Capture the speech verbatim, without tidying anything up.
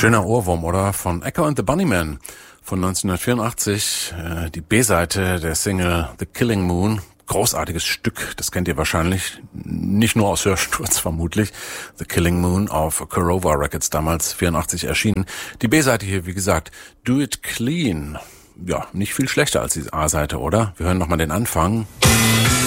Schöner Ohrwurm, oder? Von Echo and the Bunnymen von neunzehnhundertvierundachtzig. Äh, die B-Seite der Single The Killing Moon. Großartiges Stück, das kennt ihr wahrscheinlich. Nicht nur aus Hörsturz vermutlich. The Killing Moon auf Korova Records damals vierundachtzig erschienen. Die B-Seite hier, wie gesagt, Do It Clean. Ja, nicht viel schlechter als die A-Seite, oder? Wir hören nochmal den Anfang.